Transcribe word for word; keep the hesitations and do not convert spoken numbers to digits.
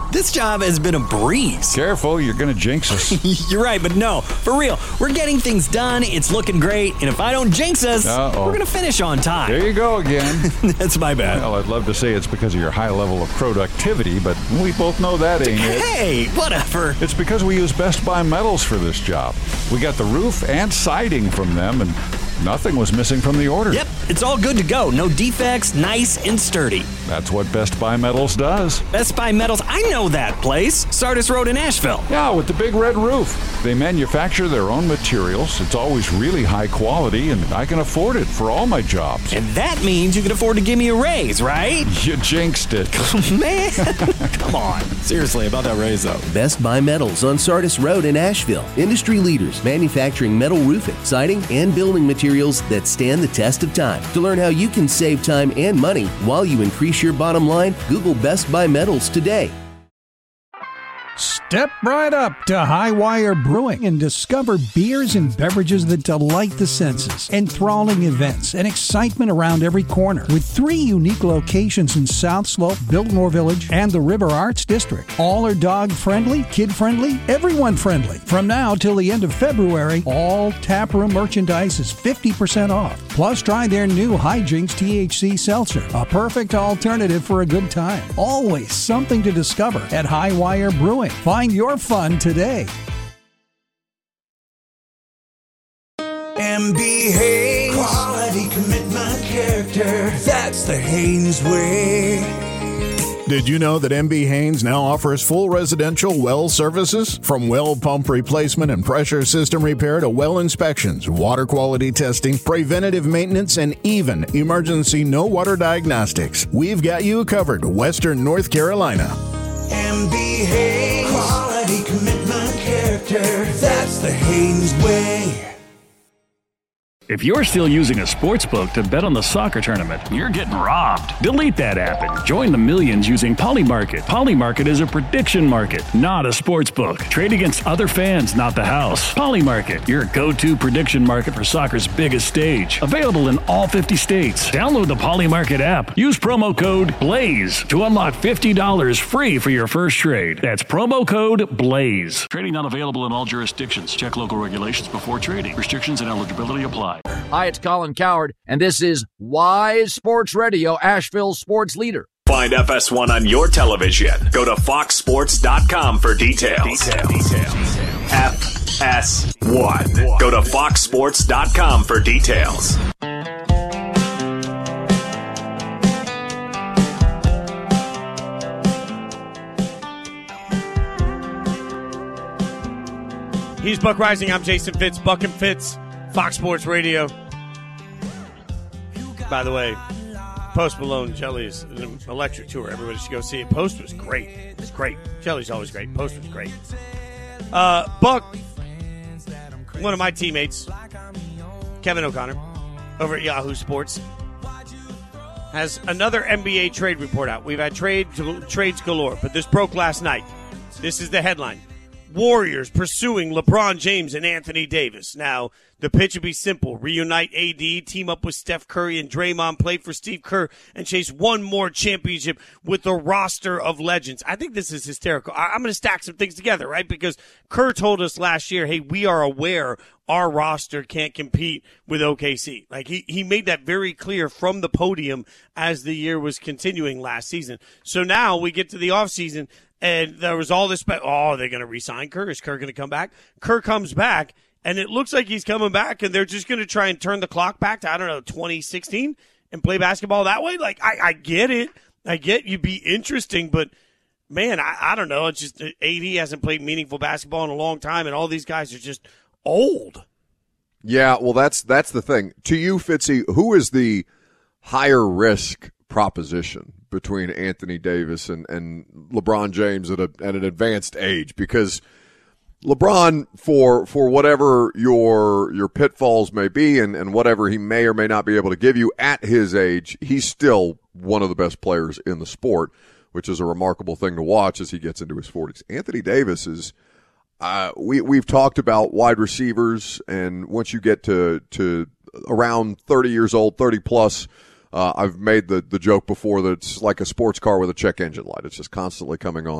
This job has been a breeze. Careful, you're going to jinx us. You're right, but no, for real. We're getting things done, it's looking great, and if I don't jinx us, Uh-oh. we're going to finish on time. There you go again. That's my bad. Well, I'd love to say it's because of your high level of productivity, but we both know that ain't it. Hey, whatever. It's because we use Best Buy Metals for this job. We got the roof and siding from them, and nothing was missing from the order. Yep, it's all good to go. No defects, nice and sturdy. That's what Best Buy Metals does. Best Buy Metals, I know that place. Sardis Road in Asheville. Yeah, with the big red roof. They manufacture their own materials. It's always really high quality, and I can afford it for all my jobs. And that means you can afford to give me a raise, right? You jinxed it. Man, come on. Seriously, about that raise, though. Best Buy Metals on Sardis Road in Asheville. Industry leaders manufacturing metal roofing, siding, and building materials that stand the test of time. To learn how you can save time and money while you increase your bottom line, Google Best Buy Metals today. Step right up to Highwire Brewing and discover beers and beverages that delight the senses. Enthralling events and excitement around every corner. With three unique locations in South Slope, Biltmore Village, and the River Arts District. All are dog-friendly, kid-friendly, everyone-friendly. From now till the end of February, all taproom merchandise is fifty percent off. Plus, try their new Hijinks T H C Seltzer, a perfect alternative for a good time. Always something to discover at Highwire Brewing. Find your fun today. M B Haynes. Quality, commitment, character. That's the Haynes way. Did you know that M B Haynes now offers full residential well services? From well pump replacement and pressure system repair to well inspections, water quality testing, preventative maintenance, and even emergency no water diagnostics. We've got you covered, Western North Carolina. M B Haynes. Quality, commitment, character. That's the Haynes way. If you're still using a sportsbook to bet on the soccer tournament, you're getting robbed. Delete that app and join the millions using Polymarket. Polymarket is a prediction market, not a sportsbook. Trade against other fans, not the house. Polymarket, your go-to prediction market for soccer's biggest stage. Available in all fifty states. Download the Polymarket app. Use promo code BLAZE to unlock fifty dollars free for your first trade. That's promo code BLAZE. Trading not available in all jurisdictions. Check local regulations before trading. Restrictions and eligibility apply. Hi, it's Colin Cowherd, and this is Wise Sports Radio, Asheville's sports leader. Find F S one on your television. Go to fox sports dot com for details. Details. Details. F S one. Go to fox sports dot com for details. He's Buck Rising. I'm Jason Fitz. Buck and Fitz, Fox Sports Radio. By the way, Post Malone, Jelly's an electric tour. Everybody should go see it. Post was great. It was great. Jelly's always great. Post was great. Uh, Buck, one of my teammates, Kevin O'Connor, over at Yahoo Sports, has another N B A trade report out. We've had trade trades galore, but this broke last night. This is the headline. Warriors pursuing LeBron James and Anthony Davis. Now, the pitch would be simple. Reunite A D, team up with Steph Curry and Draymond, play for Steve Kerr, and chase one more championship with a roster of legends. I think this is hysterical. I- I'm going to stack some things together, right? Because Kerr told us last year, hey, we are aware our roster can't compete with O K C. Like, he, he made that very clear from the podium as the year was continuing last season. So now we get to the offseason, and there was all this, spe- oh, they're going to re-sign Kerr? Is Kerr going to come back? Kerr comes back, and it looks like he's coming back, and they're just going to try and turn the clock back to, I don't know, twenty sixteen and play basketball that way? Like, I, I get it. I get you'd be interesting, but, man, I, I don't know. It's just A D hasn't played meaningful basketball in a long time, and all these guys are just old. Yeah, well, that's that's the thing. To you, Fitzy, who is the higher risk proposition between Anthony Davis and, and LeBron James at, a, at an advanced age? Because LeBron, for for whatever your your pitfalls may be and, and whatever he may or may not be able to give you at his age, he's still one of the best players in the sport, which is a remarkable thing to watch as he gets into his forties. Anthony Davis is uh, – we, we've talked about wide receivers, and once you get to, to around thirty years old, thirty plus, uh, I've made the, the joke before that it's like a sports car with a check engine light. It's just constantly coming on.